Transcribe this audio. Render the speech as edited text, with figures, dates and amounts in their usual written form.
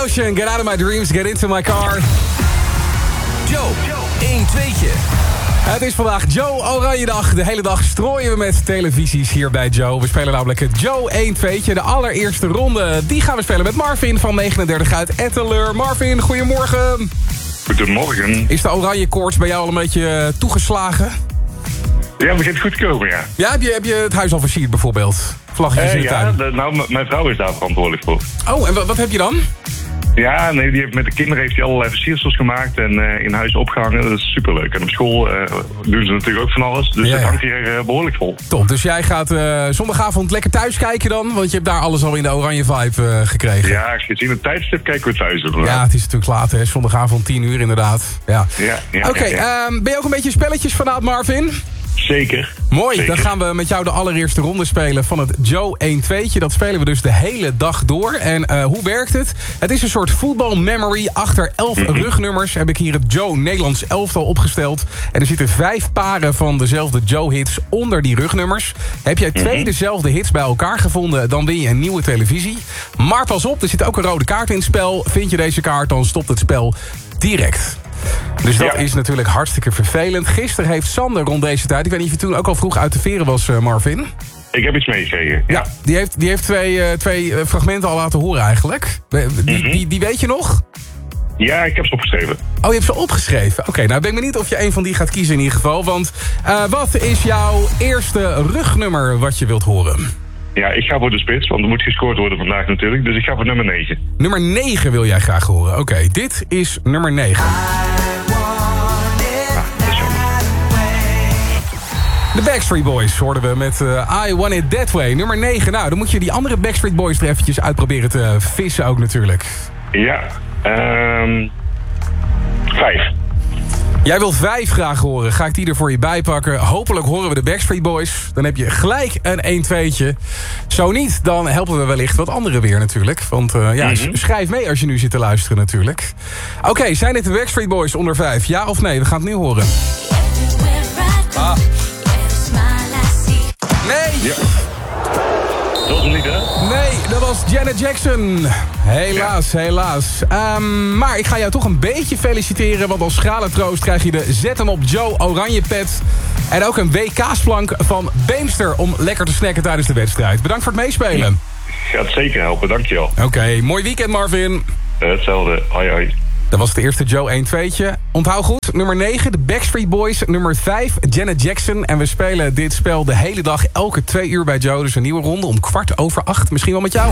Ocean, Get Out of My Dreams, Get Into My Car. Joe, 1-2'tje. Het is vandaag Joe Oranje Dag. De hele dag strooien we met televisies hier bij Joe. We spelen namelijk het Joe 1-2'tje. De allereerste ronde, die gaan we spelen met Marvin van 39 uit Etteleur. Marvin, goedemorgen. Goedemorgen. Is de oranje koorts bij jou al een beetje toegeslagen? Ja, het begint goed te komen, ja. Ja, heb je het huis al versierd bijvoorbeeld? Vlaggetjes in de tuin. Mijn vrouw is daar verantwoordelijk voor. Oh, en wat heb je dan? Ja, nee, die heeft met de kinderen heeft allerlei versiersels gemaakt en in huis opgehangen. Dat is superleuk. En op school doen ze natuurlijk ook van alles. Dus Ja. Het hangt hier behoorlijk vol. Top, dus jij gaat zondagavond lekker thuis kijken dan? Want je hebt daar alles al in de oranje vibe gekregen. Ja, gezien het tijdstip kijken we thuis. Ja, het is natuurlijk laat, hè. Zondagavond 10 uur inderdaad. Ja. Oké, ben je ook een beetje spelletjes vanuit, Marvin? Zeker. Mooi, Zeker. dan gaan we met jou de allereerste ronde spelen van het Joe 1-2'tje. Dat spelen we dus de hele dag door. En hoe werkt het? Het is een soort voetbalmemory. Achter 11 rugnummers heb ik hier het Joe Nederlands elftal opgesteld. En er zitten 5 paren van dezelfde Joe-hits onder die rugnummers. Heb jij 2 dezelfde hits bij elkaar gevonden, dan win je een nieuwe televisie. Maar pas op, er zit ook een rode kaart in het spel. Vind je deze kaart, dan stopt het spel direct. Dus dat is natuurlijk hartstikke vervelend. Gisteren heeft Sander rond deze tijd, ik weet niet of je toen ook al vroeg uit de veren was, Marvin. Ik heb iets meegekregen. Ja, die heeft twee fragmenten al laten horen eigenlijk. Die weet je nog? Ja, ik heb ze opgeschreven. Oh, je hebt ze opgeschreven. Oké, nou ben ik benieuwd of je een van die gaat kiezen in ieder geval. Want wat is jouw eerste rugnummer wat je wilt horen? Ja, ik ga voor de spits, want er moet gescoord worden vandaag natuurlijk. Dus ik ga voor nummer 9. Nummer 9 wil jij graag horen. Oké, dit is nummer 9. Dat is jammer. De Backstreet Boys hoorden we met I Want It That Way. Nummer 9. Nou, dan moet je die andere Backstreet Boys er eventjes uitproberen te vissen ook natuurlijk. Ja, 5. Jij wilt 5 graag horen. Ga ik die er voor je bijpakken. Hopelijk horen we de Backstreet Boys. Dan heb je gelijk een 1-2'tje. Zo niet, dan helpen we wellicht wat anderen weer natuurlijk. Want schrijf mee als je nu zit te luisteren natuurlijk. Oké, zijn dit de Backstreet Boys onder 5? Ja of nee? We gaan het nu horen. Nee! Ja. Dat was hem niet, hè? Nee, dat was Janet Jackson. Helaas. Maar ik ga jou toch een beetje feliciteren. Want als schrale troost krijg je de Zet hem op Joe oranje pet. En ook een WK-splank van Beemster om lekker te snacken tijdens de wedstrijd. Bedankt voor het meespelen. Gaat zeker helpen, dankjewel. Oké, mooi weekend Marvin. Hetzelfde, hoi. Dat was het eerste Joe 1-2'tje. Onthoud goed, nummer 9, de Backstreet Boys. Nummer 5, Janet Jackson. En we spelen dit spel de hele dag, elke 2 uur bij Joe. Dus een nieuwe ronde om 7:15. Misschien wel met jou.